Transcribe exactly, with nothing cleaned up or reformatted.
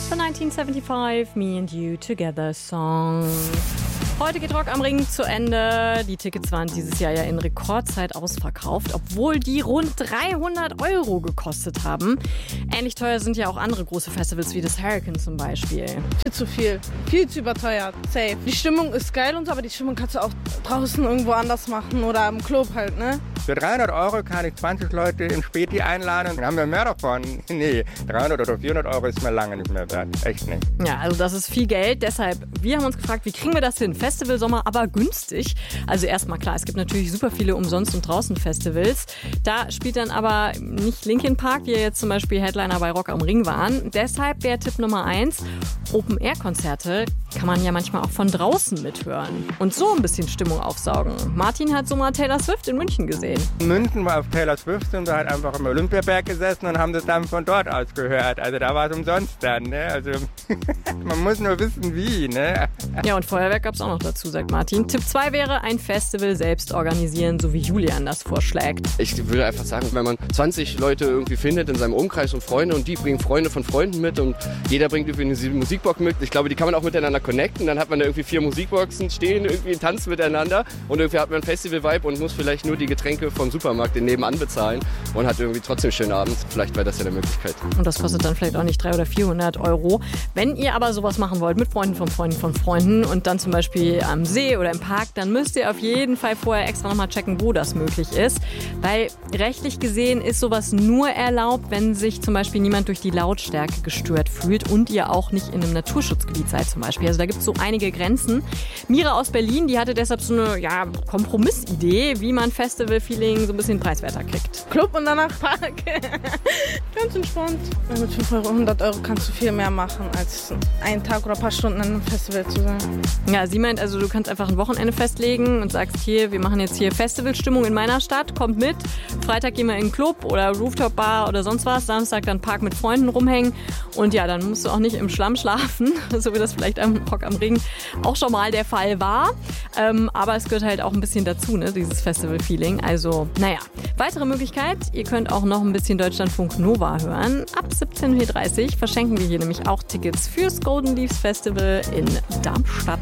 The neunzehnhundertfünfundsiebzig Me and You Together Song. Heute geht Rock am Ring zu Ende. Die Tickets waren dieses Jahr ja in Rekordzeit ausverkauft, obwohl die rund dreihundert Euro gekostet haben. Ähnlich teuer sind ja auch andere große Festivals wie das Hurricane zum Beispiel. Viel zu viel. Viel zu überteuert. Safe. Die Stimmung ist geil und so, aber die Stimmung kannst du auch draußen irgendwo anders machen oder im Club halt, ne? Für dreihundert Euro kann ich zwanzig Leute im Späti einladen und haben wir mehr davon. Nee, dreihundert oder vierhundert Euro ist mir lange nicht mehr wert. Echt nicht. Ja, also das ist viel Geld. Deshalb, wir haben uns gefragt, wie kriegen wir das hin? Festivalsommer, aber günstig. Also erstmal klar, es gibt natürlich super viele Umsonst- und Draußen-Festivals. Da spielt dann aber nicht Linkin Park, wie jetzt zum Beispiel Headliner bei Rock am Ring waren. Deshalb wäre Tipp Nummer eins, Open-Air-Konzerte kann man ja manchmal auch von draußen mithören und so ein bisschen Stimmung aufsaugen. Martin hat so mal Taylor Swift in München gesehen. In München war auf Taylor Swift und da hat einfach im Olympiaberg gesessen und haben das dann von dort aus gehört. Also da war es umsonst dann, ne? Also man muss nur wissen, wie, ne? Ja, und Feuerwerk gab es auch noch dazu, sagt Martin. Tipp zwei wäre, ein Festival selbst organisieren, so wie Julian das vorschlägt. Ich würde einfach sagen, wenn man zwanzig Leute irgendwie findet in seinem Umkreis und Freunde und die bringen Freunde von Freunden mit und jeder bringt irgendwie eine Musikbox mit. Ich glaube, die kann man auch miteinander connecten. Dann hat man da irgendwie vier Musikboxen stehen, irgendwie tanzen miteinander und irgendwie hat man einen Festival-Vibe und muss vielleicht nur die Getränke vom Supermarkt den nebenan bezahlen und hat irgendwie trotzdem einen schönen Abend. Vielleicht wäre das ja eine Möglichkeit. Und das kostet dann vielleicht auch nicht dreihundert oder vierhundert Euro. Wenn ihr aber sowas machen wollt mit Freunden von Freunden von Freunden und dann zum Beispiel am See oder im Park, dann müsst ihr auf jeden Fall vorher extra nochmal checken, wo das möglich ist. Weil rechtlich gesehen ist sowas nur erlaubt, wenn sich zum Beispiel niemand durch die Lautstärke gestört fühlt und ihr auch nicht in einem Naturschutzgebiet seid zum Beispiel. Also da gibt es so einige Grenzen. Mira aus Berlin, die hatte deshalb so eine ja, Kompromissidee, wie man Festival-Feeling so ein bisschen preiswerter kriegt. Club und danach Park. Ganz entspannt. Mit fünfhundert Euro kannst du viel mehr machen, als einen Tag oder ein paar Stunden an einem Festival zu sein. Ja, sie meint also, du kannst einfach ein Wochenende festlegen und sagst hier, wir machen jetzt hier Festivalstimmung in meiner Stadt, kommt mit. Freitag gehen wir in den Club oder Rooftop-Bar oder sonst was. Samstag dann Park mit Freunden rumhängen. Und ja, dann musst du auch nicht im Schlamm schlafen, so wie das vielleicht am Rock am Ring auch schon mal der Fall war. Ähm, aber es gehört halt auch ein bisschen dazu, ne, dieses Festival-Feeling. Also, naja. Weitere Möglichkeit, ihr könnt auch noch ein bisschen Deutschlandfunk Nova hören. Ab siebzehn Uhr dreißig verschenken wir hier nämlich auch Tickets fürs Golden Leaves Festival in Darmstadt.